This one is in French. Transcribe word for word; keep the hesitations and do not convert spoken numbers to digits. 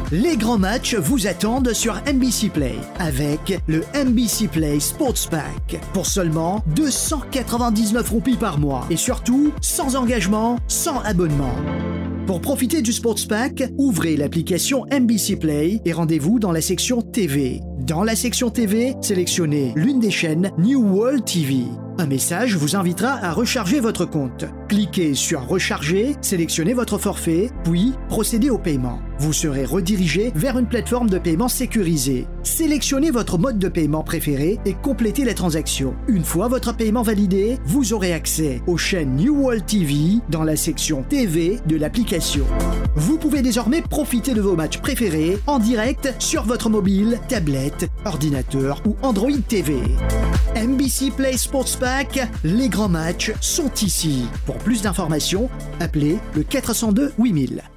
Les grands matchs vous attendent sur N B C Play avec le N B C Play Sports Pack pour seulement deux cent quatre-vingt-dix-neuf roupies par mois et surtout sans engagement, sans abonnement. Pour profiter du Sports Pack, ouvrez l'application N B C Play et rendez-vous dans la section T V. Dans la section T V, sélectionnez l'une des chaînes New World T V. Un message vous invitera à recharger votre compte. Cliquez sur Recharger, sélectionnez votre forfait, puis procédez au paiement. Vous serez redirigé vers une plateforme de paiement sécurisée. Sélectionnez votre mode de paiement préféré et complétez la transaction. Une fois votre paiement validé, vous aurez accès aux chaînes New World T V dans la section T V de l'application. Vous pouvez désormais profiter de vos matchs préférés en direct sur votre mobile, tablette, ordinateur ou Android T V. N B C Play Sports Pack, les grands matchs sont ici. Pour plus d'informations, appelez le quatre zéro deux huit mille.